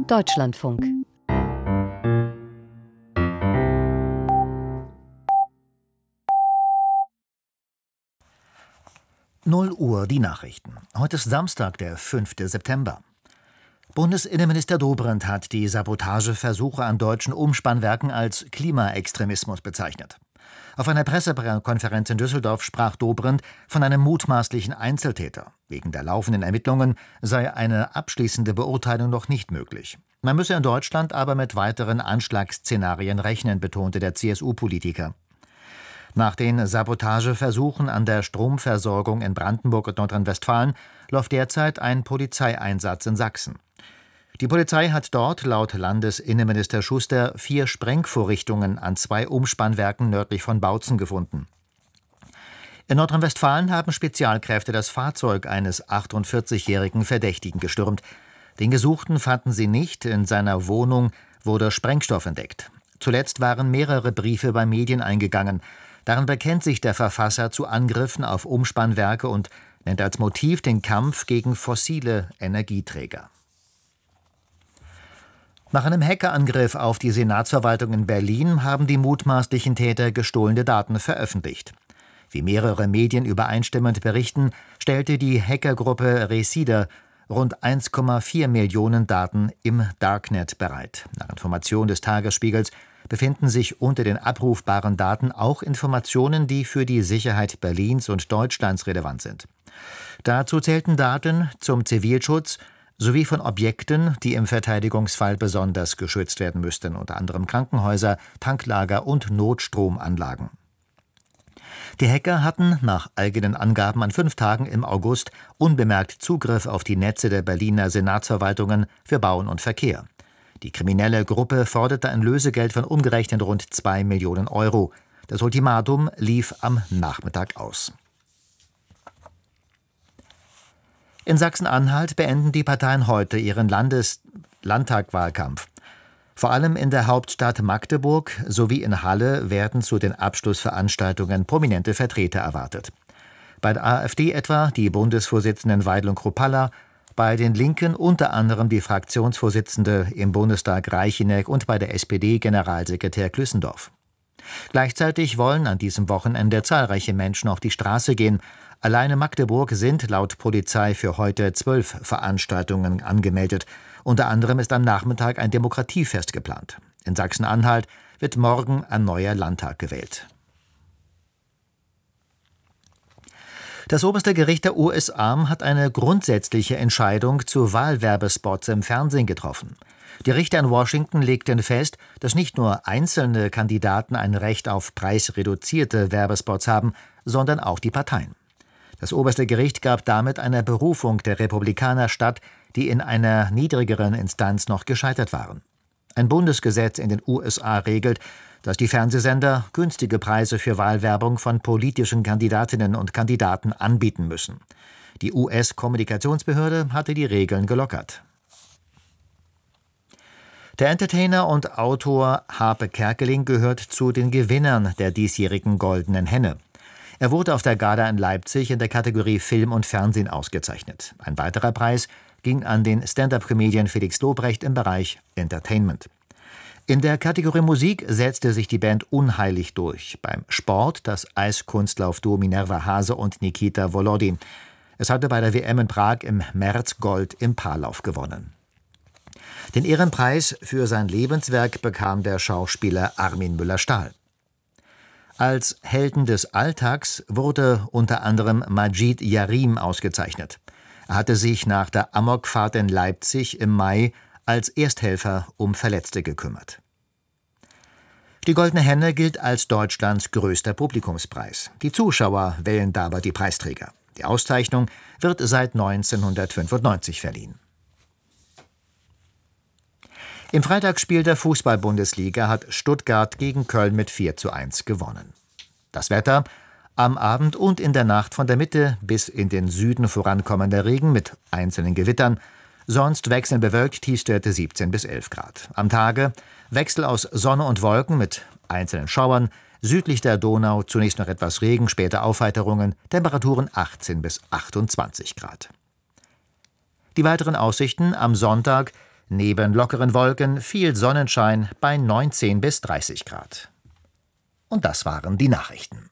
Deutschlandfunk. Null Uhr, die Nachrichten. Heute ist Samstag, der 5. September. Bundesinnenminister Dobrindt hat die Sabotageversuche an deutschen Umspannwerken als Klimaextremismus bezeichnet. Auf einer Pressekonferenz in Düsseldorf sprach Dobrindt von einem mutmaßlichen Einzeltäter. Wegen der laufenden Ermittlungen sei eine abschließende Beurteilung noch nicht möglich. Man müsse in Deutschland aber mit weiteren Anschlagsszenarien rechnen, betonte der CSU-Politiker. Nach den Sabotageversuchen an der Stromversorgung in Brandenburg und Nordrhein-Westfalen läuft derzeit ein Polizeieinsatz in Sachsen. Die Polizei hat dort laut Landesinnenminister Schuster 4 Sprengvorrichtungen an 2 Umspannwerken nördlich von Bautzen gefunden. In Nordrhein-Westfalen haben Spezialkräfte das Fahrzeug eines 48-jährigen Verdächtigen gestürmt. Den Gesuchten fanden sie nicht, in seiner Wohnung wurde Sprengstoff entdeckt. Zuletzt waren mehrere Briefe bei Medien eingegangen. Darin bekennt sich der Verfasser zu Angriffen auf Umspannwerke und nennt als Motiv den Kampf gegen fossile Energieträger. Nach einem Hackerangriff auf die Senatsverwaltung in Berlin haben die mutmaßlichen Täter gestohlene Daten veröffentlicht. Wie mehrere Medien übereinstimmend berichten, stellte die Hackergruppe Resida rund 1,4 Millionen Daten im Darknet bereit. Nach Information des Tagesspiegels befinden sich unter den abrufbaren Daten auch Informationen, die für die Sicherheit Berlins und Deutschlands relevant sind. Dazu zählten Daten zum Zivilschutz sowie von Objekten, die im Verteidigungsfall besonders geschützt werden müssten, unter anderem Krankenhäuser, Tanklager und Notstromanlagen. Die Hacker hatten nach eigenen Angaben an 5 Tagen im August unbemerkt Zugriff auf die Netze der Berliner Senatsverwaltungen für Bauen und Verkehr. Die kriminelle Gruppe forderte ein Lösegeld von umgerechnet rund 2 Millionen Euro. Das Ultimatum lief am Nachmittag aus. In Sachsen-Anhalt beenden die Parteien heute ihren Landtagwahlkampf. Vor allem in der Hauptstadt Magdeburg sowie in Halle werden zu den Abschlussveranstaltungen prominente Vertreter erwartet. Bei der AfD etwa die Bundesvorsitzenden Weidel und Kruppalla, bei den Linken unter anderem die Fraktionsvorsitzende im Bundestag Reicheneck und bei der SPD Generalsekretär Klüssendorf. Gleichzeitig wollen an diesem Wochenende zahlreiche Menschen auf die Straße gehen. Allein in Magdeburg sind laut Polizei für heute 12 Veranstaltungen angemeldet. Unter anderem ist am Nachmittag ein Demokratiefest geplant. In Sachsen-Anhalt wird morgen ein neuer Landtag gewählt. Das oberste Gericht der USA hat eine grundsätzliche Entscheidung zu Wahlwerbespots im Fernsehen getroffen. Die Richter in Washington legten fest, dass nicht nur einzelne Kandidaten ein Recht auf preisreduzierte Werbespots haben, sondern auch die Parteien. Das oberste Gericht gab damit einer Berufung der Republikaner statt, die in einer niedrigeren Instanz noch gescheitert waren. Ein Bundesgesetz in den USA regelt, dass die Fernsehsender günstige Preise für Wahlwerbung von politischen Kandidatinnen und Kandidaten anbieten müssen. Die US-Kommunikationsbehörde hatte die Regeln gelockert. Der Entertainer und Autor Harpe Kerkeling gehört zu den Gewinnern der diesjährigen Goldenen Henne. Er wurde auf der Gala in Leipzig in der Kategorie Film und Fernsehen ausgezeichnet. Ein weiterer Preis ging an den Stand-up-Comedian Felix Lobrecht im Bereich Entertainment. In der Kategorie Musik setzte sich die Band unheilig durch. Beim Sport das Eiskunstlauf-Duo Minerva Hase und Nikita Volodin. Es hatte bei der WM in Prag im März Gold im Paarlauf gewonnen. Den Ehrenpreis für sein Lebenswerk bekam der Schauspieler Armin Müller-Stahl. Als Helden des Alltags wurde unter anderem Majid Yarim ausgezeichnet. Er hatte sich nach der Amokfahrt in Leipzig im Mai als Ersthelfer um Verletzte gekümmert. Die Goldene Henne gilt als Deutschlands größter Publikumspreis. Die Zuschauer wählen dabei die Preisträger. Die Auszeichnung wird seit 1995 verliehen. Im Freitagsspiel der Fußball-Bundesliga hat Stuttgart gegen Köln mit 4:1 gewonnen. Das Wetter: am Abend und in der Nacht von der Mitte bis in den Süden vorankommender Regen mit einzelnen Gewittern, sonst wechselnd bewölkt, Tiefstwerte 17 bis 11 Grad. Am Tage Wechsel aus Sonne und Wolken mit einzelnen Schauern, südlich der Donau zunächst noch etwas Regen, später Aufheiterungen, Temperaturen 18 bis 28 Grad. Die weiteren Aussichten: am Sonntag Neben lockeren Wolken viel Sonnenschein bei 19 bis 30 Grad. Und das waren die Nachrichten.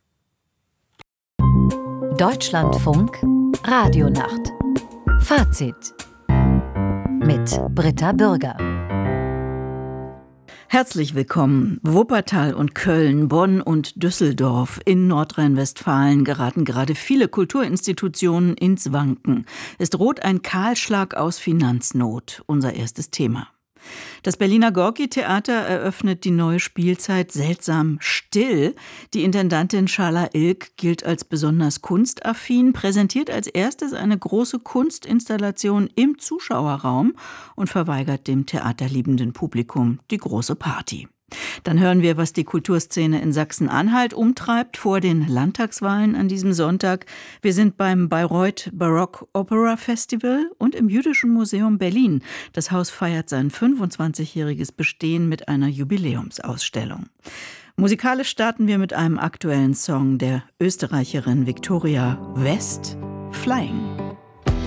Deutschlandfunk Radionacht. Fazit mit Britta Bürger. Herzlich willkommen. Wuppertal und Köln, Bonn und Düsseldorf. In Nordrhein-Westfalen geraten gerade viele Kulturinstitutionen ins Wanken. Es droht ein Kahlschlag aus Finanznot. Unser erstes Thema. Das Berliner Gorki-Theater eröffnet die neue Spielzeit seltsam still. Die Intendantin Schala Ilk gilt als besonders kunstaffin, präsentiert als erstes eine große Kunstinstallation im Zuschauerraum und verweigert dem theaterliebenden Publikum die große Party. Dann hören wir, was die Kulturszene in Sachsen-Anhalt umtreibt vor den Landtagswahlen an diesem Sonntag. Wir sind beim Bayreuth Baroque Opera Festival und im Jüdischen Museum Berlin. Das Haus feiert sein 25-jähriges Bestehen mit einer Jubiläumsausstellung. Musikalisch starten wir mit einem aktuellen Song der Österreicherin Victoria West, Flying.